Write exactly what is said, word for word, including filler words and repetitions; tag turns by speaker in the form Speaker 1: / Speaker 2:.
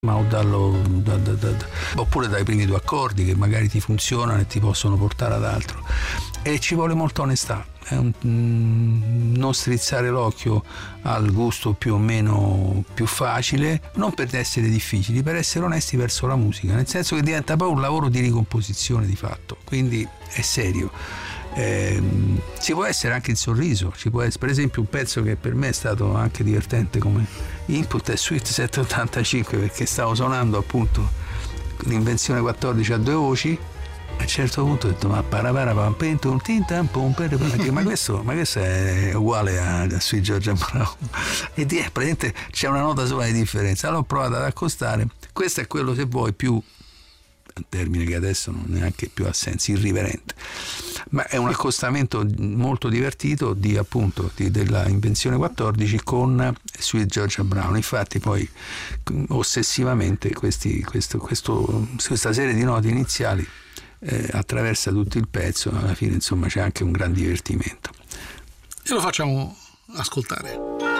Speaker 1: ma o dallo, da, da, da, da, oppure dai primi due accordi che magari ti funzionano e ti possono portare ad altro. E ci vuole molta onestà, è un, mm, non strizzare l'occhio al gusto più o meno più facile, non per essere difficili, per essere onesti verso la musica, nel senso che diventa poi un lavoro di ricomposizione di fatto, quindi è serio. Eh, ci può essere anche il sorriso, ci può essere, per esempio un pezzo che per me è stato anche divertente come input è Sweet settecentoottantacinque, perché stavo suonando appunto l'invenzione quattordici a due voci. A un certo punto ho detto ma parapara pam pentum tintam pum per ma questo ma questo è uguale a, a Sweet Georgia Brown, e di, praticamente c'è una nota sola di differenza. Allora ho provato ad accostare, questo è quello, se vuoi, più un termine che adesso non neanche più ha senso, irriverente, ma è un accostamento molto divertito di appunto di, della invenzione quattordici con Sweet Georgia Brown. Infatti poi ossessivamente questi, questo, questo, questa serie di note iniziali eh, attraversa tutto il pezzo, alla fine insomma c'è anche un gran divertimento.
Speaker 2: E lo facciamo ascoltare.